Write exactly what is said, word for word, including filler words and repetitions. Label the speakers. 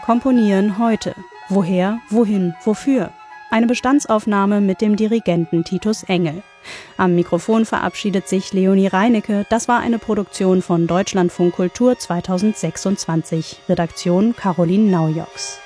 Speaker 1: Komponieren heute. Woher, wohin, wofür? Eine Bestandsaufnahme mit dem Dirigenten Titus Engel. Am Mikrofon verabschiedet sich Leonie Reinecke. Das war eine Produktion von Deutschlandfunk Kultur zweitausendsechsundzwanzig. Redaktion Caroline Naujoks.